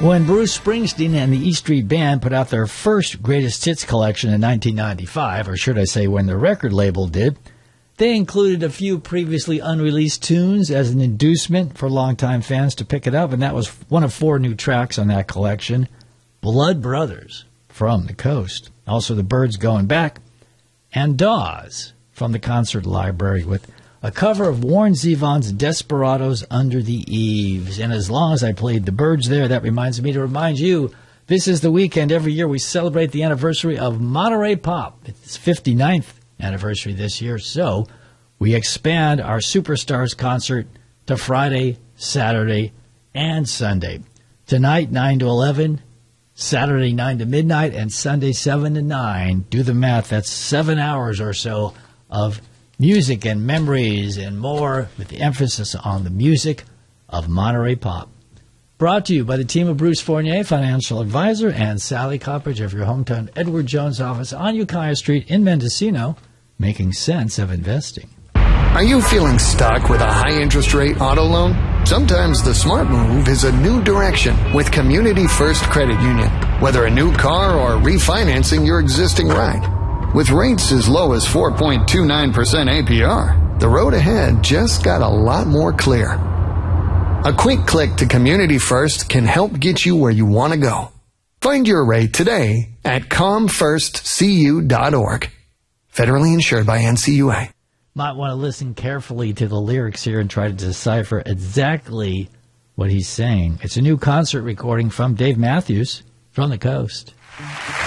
When Bruce Springsteen and the E Street Band put out their first greatest hits collection in 1995, or should I say when the record label did, they included a few previously unreleased tunes as an inducement for longtime fans to pick it up, and that was one of 4 new tracks on that collection, Blood Brothers from the Coast. Also, The Birds Going Back, and Dawes from the Concert Library with a cover of Warren Zevon's Desperados Under the Eaves. And as long as I played the Birds there, that reminds me to remind you, this is the weekend. Every year we celebrate the anniversary of Monterey Pop. It's 59th anniversary this year, so we expand our Superstars concert to Friday, Saturday, and Sunday. Tonight, 9 to 11, Saturday, 9 to midnight, and Sunday, 7 to 9. Do the math. That's 7 hours or so of music and memories and more, with the emphasis on the music of Monterey Pop. Brought to you by the team of Bruce Fournier, financial advisor, and Sally Coppage of your hometown Edward Jones office on Ukiah Street in Mendocino, making sense of investing. Are you feeling stuck with a high interest rate auto loan? Sometimes the smart move is a new direction with Community First Credit Union. Whether a new car or refinancing your existing ride. With rates as low as 4.29% APR, the road ahead just got a lot more clear. A quick click to Community First can help get you where you want to go. Find your rate today at comfirstcu.org. Federally insured by NCUA. Might want to listen carefully to the lyrics here and try to decipher exactly what he's saying. It's a new concert recording from Dave Matthews from the Coast.